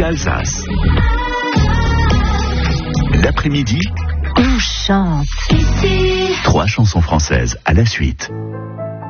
ici Alsace. L'après-midi, on chante. 3 chansons françaises à la suite.